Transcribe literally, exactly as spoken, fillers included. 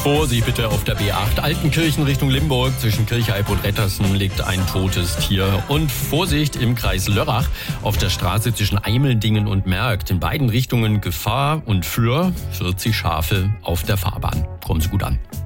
Vorsicht bitte auf der B acht. Altenkirchen Richtung Limburg. Zwischen Kirchheib und Rettersen liegt ein totes Tier. Und Vorsicht im Kreis Lörrach auf der Straße zwischen Eimeldingen und Merkt. In beiden Richtungen Gefahr und Flör. vierzig Schafe auf der Fahrbahn. Kommen Sie gut an.